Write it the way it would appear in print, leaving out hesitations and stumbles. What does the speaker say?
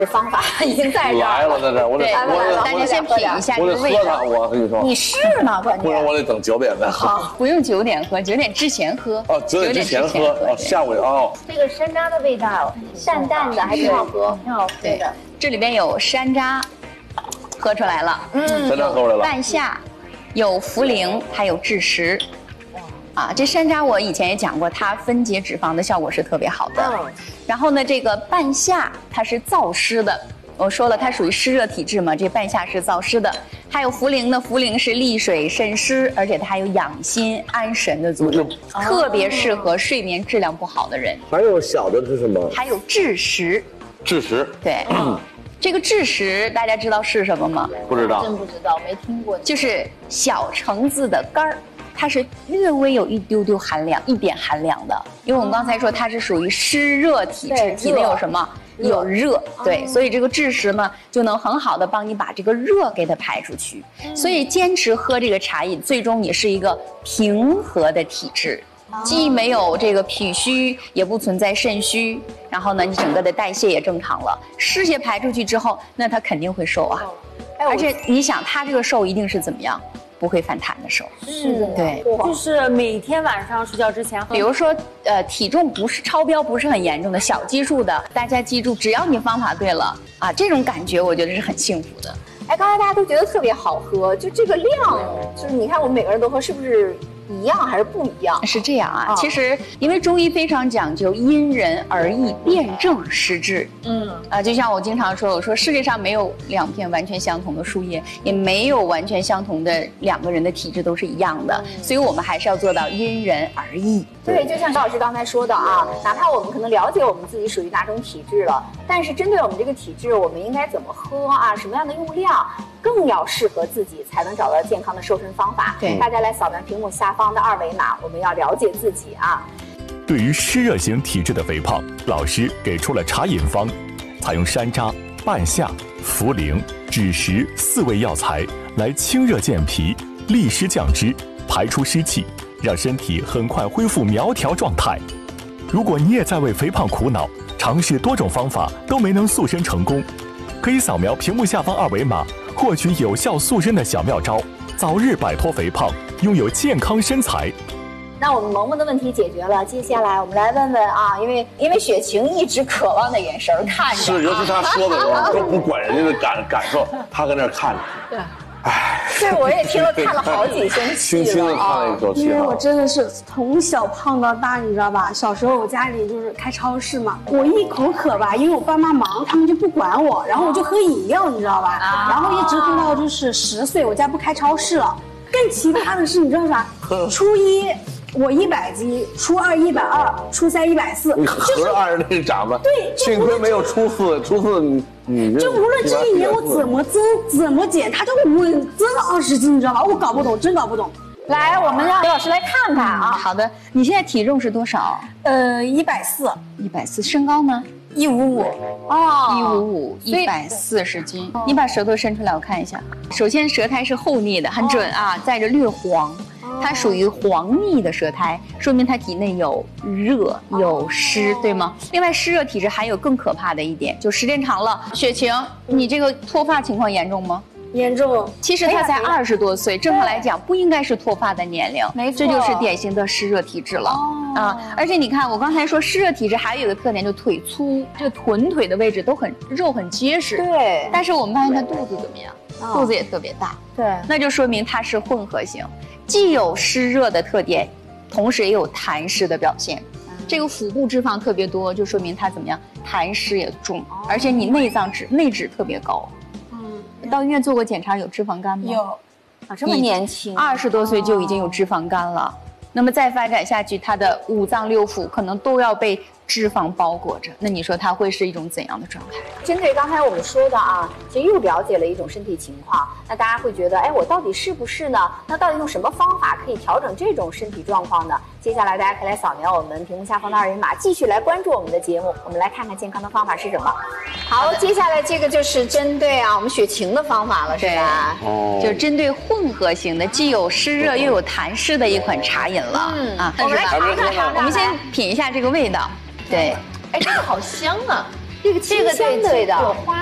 方法已经在这来了，在这我得大家先品一下这个味道。 我跟你说， 你试呢，关键。 不然我得等9点再喝。 好，不用9点喝，9点之前喝。 哦，9点之前喝，哦，下午哦。 这个山楂的味道，淡淡的，还挺好喝，挺好喝的。 这里边有山楂，喝出来了。 山楂喝出来了。 半夏，有茯苓，还有枳实。啊，这山楂我以前也讲过，它分解脂肪的效果是特别好的。然后呢，这个半夏它是燥湿的，我说了它属于湿热体质嘛，这半夏是燥湿的。还有茯苓呢，茯苓是利水渗湿，而且它还有养心安神的作用，特别适合睡眠质量不好的人。 还有小的是什么？ 还有枳实。 枳实。 对。这个枳实大家知道是什么吗？ 不知道。 真不知道，没听过。 就是小橙子的干儿。它是略微有一丢丢寒凉，一点寒凉的，因为我们刚才说它是属于湿热体质，体内有什么？有热，对，所以这个枳实呢就能很好的帮你把这个热给它排出去。所以坚持喝这个茶饮，最终也是一个平和的体质，既没有这个脾虚，也不存在肾虚，然后呢，你整个的代谢也正常了，湿邪排出去之后，那它肯定会瘦啊。而且你想，它这个瘦一定是怎么样？不会反弹的瘦， 是的， 对， 就是每天晚上睡觉之前喝。 比如说，体重不是超标，不是很严重的小基数的，大家记住，只要你方法对了啊，这种感觉我觉得是很幸福的。 哎，刚才大家都觉得特别好喝，就这个量，就是你看我们每个人都喝，是不是一样还是不一样？是这样啊，其实因为中医非常讲究因人而异，辨证施治。就像我经常说，我说世界上没有2片完全相同的树叶，也没有完全相同的2个人的体质都是一样的，所以我们还是要做到因人而异。对，就像高老师刚才说的啊，哪怕我们可能了解我们自己属于哪种体质了，但是针对我们这个体质，我们应该怎么喝啊，什么样的用量，更要适合自己，才能找到健康的瘦身方法。对，大家来扫描屏幕下方的2维码，我们要了解自己啊。 对于湿热型体质的肥胖，老师给出了茶饮方，采用山楂、半夏、茯苓、枳实4味药材来清热健脾、利湿降脂、排出湿气，让身体很快恢复苗条状态。如果你也在为肥胖苦恼，尝试多种方法都没能塑身成功，可以扫描屏幕下方2维码，获取有效塑身的小妙招，早日摆脱肥胖，拥有健康身材。 那我们萌萌的问题解决了，接下来我们来问问啊，因为雪晴一直渴望的眼神看着， 是，尤其他说的时候都不管人家的感受，他搁那看着。 对，哎，这我也听了看了好几声气了， 轻轻的叹了一口气。 因为我真的是从小胖到大，你知道吧？小时候我家里就是开超市嘛，我一口渴吧，因为我爸妈忙，他们就不管我，然后我就喝饮料，你知道吧？然后一直喝到就是10岁，我家不开超市了。更奇葩的是，你知道啥？初一我100斤，初2 120，初3 140， 你合按着那长吧。 对， 幸亏没有初4你就无论这一年我怎么增怎么减，它就稳增了20斤，你知道吧？我搞不懂，真搞不懂。 来，我们让刘老师来看看啊。好的，你现在体重是多少 ？140。 140，身高呢 ？155。 哦，155，140斤。你把舌头伸出来，我看一下。首先，舌苔是厚腻的，很准啊，带着略黄。它属于黄腻的舌苔，说明它体内有热有湿，对吗？另外，湿热体质还有更可怕的一点，就时间长了，雪晴，你这个脱发情况严重吗？ 严重。 其实他才20多岁，正常来讲不应该是脱发的年龄， 没错， 这就是典型的湿热体质了。而且你看，我刚才说湿热体质还有一个特点，就腿粗，这个臀腿的位置都很肉很结实。对。但是我们发现他肚子怎么样？肚子也特别大。对。那就说明它是混合型，既有湿热的特点，同时也有痰湿的表现。这个腹部脂肪特别多，就说明它怎么样？痰湿也重，而且你内脂特别高。到医院做过检查，有脂肪肝吗？ 有。 啊，这么年轻，20多岁就已经有脂肪肝了。那么再发展下去，他的5脏6腑可能都要被脂肪包裹着。那你说它会是一种怎样的状态？针对刚才我们说的啊，其实又了解了一种身体情况。那大家会觉得，哎，我到底是不是呢？那到底用什么方法可以调整这种身体状况呢？接下来大家可以来扫描我们屏幕下方的2维码，继续来关注我们的节目。我们来看看健康的方法是什么。好，接下来这个就是针对啊我们雪晴的方法了，是吧？就针对混合型的，既有湿热又有痰湿的一款茶饮了。我们来尝尝，我们先品一下这个味道。对， 哎，这个好香啊！ 这个清香的味道。